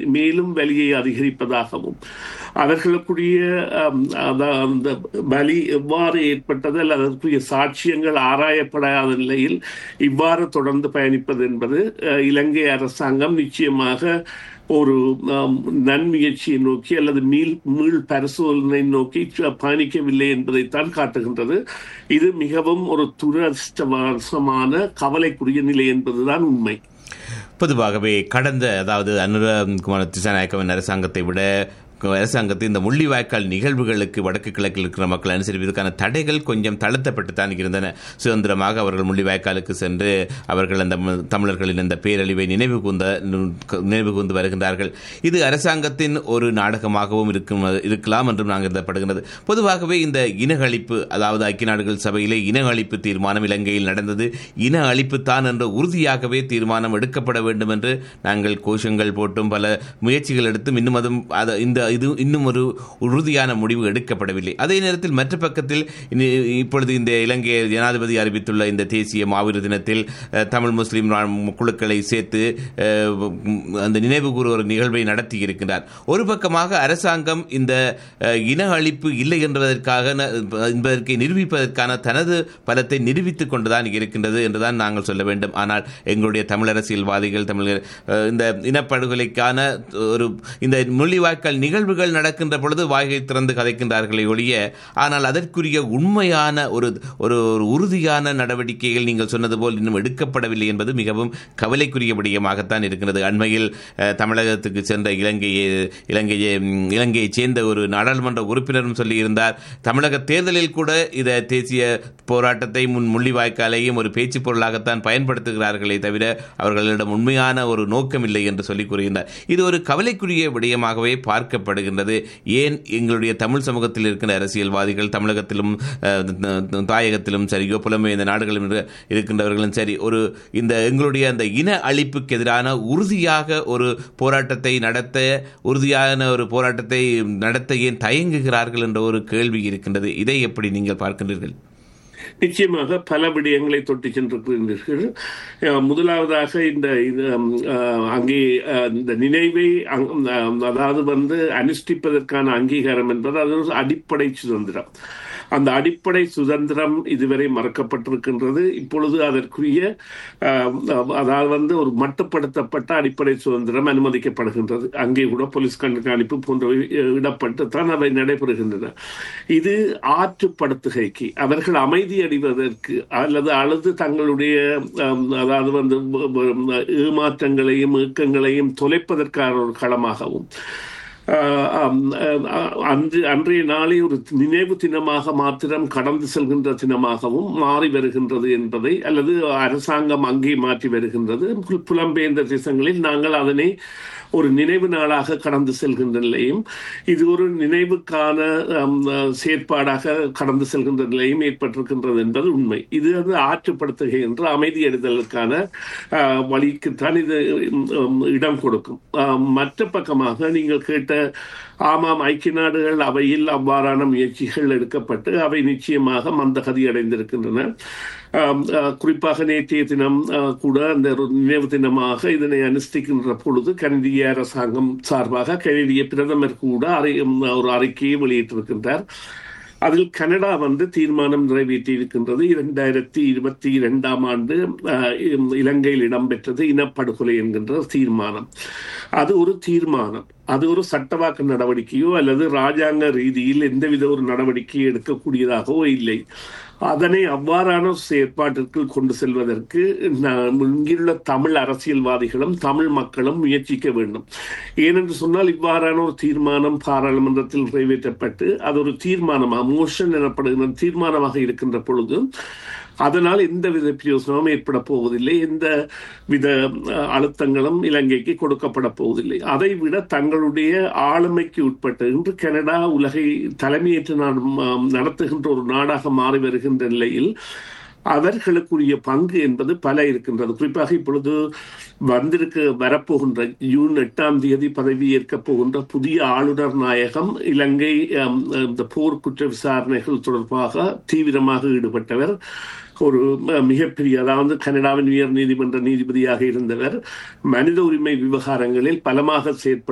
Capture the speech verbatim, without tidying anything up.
மேலும் வலியை அதிகரிப்பதாகவும் அவர்களுக்குரிய அந்த வலி எவ்வாறு ஏற்பட்டது அல்லது அதற்குரிய சாட்சியங்கள் ஆராயப்படாத நிலையில் இவ்வாறு தொடர்ந்து பயணிப்பது என்பது இலங்கை அரசாங்கம் நிச்சயமாக ஒரு நன்முயற்சியை நோக்கி அல்லது மீள் மீள் பரிசோதனை நோக்கி பயணிக்கவில்லை என்பதைத்தான் காட்டுகின்றது. இது மிகவும் ஒரு துரதிர்ஷ்டவசமான கவலைக்குரிய நிலை என்பதுதான் உண்மை. பொதுவாகவே கடந்த அதாவது அனுர திசாநாயக்கவின் அரசாங்கத்தை விட அரசாங்கத்தில் இந்த முள்ளிவாய்க்கால் நிகழ்வுகளுக்கு வடக்கு கிழக்கில் இருக்கிற மக்கள் அனுசரிப்பதற்கான தடைகள் கொஞ்சம் தளர்த்தப்பட்டு தான் இருந்தன. சுதந்திரமாக அவர்கள் முள்ளிவாய்க்காலுக்கு சென்று அவர்கள் அந்த தமிழர்களின் அந்த பேரழிவை நினைவு கூர்ந்த நினைவு கூர்ந்து வருகின்றார்கள். இது அரசாங்கத்தின் ஒரு நாடகமாகவும் இருக்கும் இருக்கலாம் என்றும் நாங்கள் கருதப்படுகிறது. பொதுவாகவே இந்த இன அழிப்பு, அதாவது ஐக்கிய நாடுகள் சபையிலே இன அழிப்பு தீர்மானம் இலங்கையில் நடந்தது. இன அழிப்பு தான் என்ற உறுதியாகவே தீர்மானம் எடுக்கப்பட வேண்டும் என்று நாங்கள் கோஷங்கள் போட்டும் பல முயற்சிகள் எடுத்தும் இன்னும் அதுவும் இந்த இது இன்னும் ஒரு உறுதியான முடிவு எடுக்கப்படவில்லை. அதே நேரத்தில் மற்ற பக்கத்தில் இப்பொழுது இந்த இலங்கை ஜனாதிபதி அறிவித்துள்ள இந்த தேசிய மாவீர தினத்தில் தமிழ் முஸ்லிம் குழுக்களை சேர்த்து அந்த நினைவு கூறு ஒரு நிகழ்வை நடத்தி இருக்கின்றார். ஒரு பக்கமாக அரசாங்கம் இந்த இன அழிப்பு இல்லை என்பதற்காக என்பதற்கு நிரூபிப்பதற்கான தனது பலத்தை நிரூபித்துக் கொண்டுதான் இருக்கின்றது என்றுதான் நாங்கள் சொல்ல வேண்டும். ஆனால் எங்களுடைய தமிழ் அரசியல்வாதிகள் தமிழர் இந்த இனப்படுகொலைக்கான ஒரு இந்த முள்ளிவாய்க்கால் நிகழ்வுகள் நடக்கின்ற பொழுது வாய்கை திறந்து கதைக்கின்றார்களே ஒழிய, ஆனால் அதற்குரிய உண்மையான ஒரு ஒரு உறுதியான நடவடிக்கைகள் நீங்கள் சொன்னது போல் இன்னும் எடுக்கப்படவில்லை என்பது மிகவும் கவலைக்குரிய விடயமாகத்தான் இருக்கிறது. அண்மையில் தமிழகத்துக்கு சென்ற இலங்கையை இலங்கையை இலங்கையைச் சேர்ந்த ஒரு நாடாளுமன்ற உறுப்பினரும் சொல்லியிருந்தார், தமிழக தேர்தலில் கூட இதை தேசிய போராட்டத்தை முன் முள்ளிவாய்க்காலையும் ஒரு பேச்சு பொருளாகத்தான் பயன்படுத்துகிறார்களே தவிர அவர்களிடம் உண்மையான ஒரு நோக்கம் இல்லை என்று சொல்லி கூறுகின்றார். இது ஒரு கவலைக்குரிய விடயமாகவே பார்க்கப்படுகின்றது. ஏன் எங்களுடைய தமிழ் சமூகத்தில் இருக்கிற அரசியல்வாதிகள் தமிழகத்திலும் தாயகத்திலும் சரியோ புலம்பெயர்ந்த நாடுகளும் இருக்கின்றவர்களும் சரி ஒரு இந்த எங்களுடைய அந்த இன அழிப்புக்கு எதிரான உறுதியாக ஒரு போராட்டத்தை நடத்த உறுதியான ஒரு போராட்டத்தை நடத்த ஏன் தயங்குகிறார்கள் என்ற ஒரு கேள்வி இருக்கின்றது. இதை எப்படி நீங்கள் பார்க்கின்றீர்கள்? நிச்சயமாக பல விடயங்களை தொட்டு சென்றிருக்கிறீர்கள். முதலாவதாக இந்த அங்கே இந்த நினைவை அதாவது வந்து அனுஷ்டிப்பதற்கான அங்கீகாரம் என்பது அது ஒரு அடிப்படை சுதந்திரம். அந்த அடிப்படை சுதந்திரம் இதுவரை மறக்கப்பட்டிருக்கின்றது. இப்பொழுது அதற்குரிய அதாவது வந்து ஒரு மட்டுப்படுத்தப்பட்ட அடிப்படை சுதந்திரம் அனுமதிக்கப்படுகின்றது. அங்கே கூட போலீஸ் கண்காணிப்பு போன்றவை இடப்பட்டு தான் அவை நடைபெறுகின்றன. இது ஆற்றுப்படுத்துகைக்கு அவர்கள் அமைதி அடைவதற்கு அல்லது அழுது தங்களுடைய அதாவது வந்து ஏமாற்றங்களையும் ஏக்கங்களையும் தொலைப்பதற்கான ஒரு களமாகவும் அன்று அன்றைய நாளை ஒரு நினைவு தினமாக மாத்திரம் கடந்து செல்கின்ற தினமாகவும் மாறி வருகின்றது என்பதை அல்லது அரசாங்கம் அங்கே மாற்றி வருகின்றது. புலம்பெயர்ந்த தேசங்களில் நாங்கள் அதனை ஒரு நினைவு நாளாக கடந்து செல்கின்ற நிலையும் இது ஒரு நினைவுக்கான செயற்பாடாக கடந்து செல்கின்ற நிலையும் ஏற்பட்டிருக்கின்றது என்பது உண்மை. இது வந்து ஆற்றுப்படுத்துகின்ற அமைதி அடைதலுக்கான வழிக்குத்தான் இது இடம் கொடுக்கும். மற்ற பக்கமாக நீங்கள் கேட்ட ஆமாம், ஐக்கிய நாடுகள் அவையில் அவ்வாறான முயற்சிகள் எடுக்கப்பட்டு அவை நிச்சயமாக மந்தகதி அடைந்திருக்கின்றன. குறிப்பாக நேற்றைய தினம் கூட அந்த நினைவு தினமாக இதனை அனுஷ்டிக்கின்ற பொழுது கனடிய அரசாங்கம் சார்பாக கனடிய பிரதமர் கூட ஒரு அறிக்கையை வெளியிட்டிருக்கின்றார். அதில் கனடா வந்து தீர்மானம் நிறைவேற்றி இருக்கின்றது. இரண்டாயிரத்தி இருபத்தி இரண்டாம் ஆண்டு இலங்கையில் இடம்பெற்றது இனப்படுகொலை என்கின்ற தீர்மானம். அது ஒரு தீர்மானம், அது ஒரு சட்டவாக்க நடவடிக்கையோ அல்லது ராஜாங்க ரீதியில் எந்தவித ஒரு நடவடிக்கையை எடுக்கக்கூடியதாகவோ இல்லை. அதனை அவ்வாறான செயற்பாட்டிற்குள் கொண்டு செல்வதற்கு இங்குள்ள தமிழ் அரசியல்வாதிகளும் தமிழ் மக்களும் முயற்சிக்க வேண்டும். ஏனென்று சொன்னால் இவ்வாறான ஒரு தீர்மானம் பாராளுமன்றத்தில் நிறைவேற்றப்பட்டு அது ஒரு தீர்மானமாக மோஷன் எனப்படுகிற தீர்மானமாக இருக்கின்ற பொழுது அதனால் எந்த வித பிரயோசனமும் ஏற்பட போவதில்லை, எந்த வித அழுத்தங்களும் இலங்கைக்கு கொடுக்கப்பட போவதில்லை. அதை விட தங்களுடைய ஆளுமைக்கு உட்பட்டு இன்று கனடா உலகை தலைமையேற்று நடத்துகின்ற ஒரு நாடாக மாறி வருகின்ற நிலையில் அவர்களுக்குரிய பங்கு என்பது பல இருக்கின்றது. குறிப்பாக இப்பொழுது வந்திருக்க வரப்போகின்ற ஜூன் எட்டாம் தேதி பதவி ஏற்கப் போகின்ற புதிய ஆளுநர் நாயகம் இலங்கை இந்த போர் குற்ற விசாரணைகள் தொடர்பாக தீவிரமாக ஈடுபட்டவர். ஒரு மிகப்பெரிய அதாவது கனடாவின் உயர் நீதிமன்ற நீதிபதியாக இருந்தவர். மனித உரிமை விவகாரங்களில் பலமாக செயற்பட்ட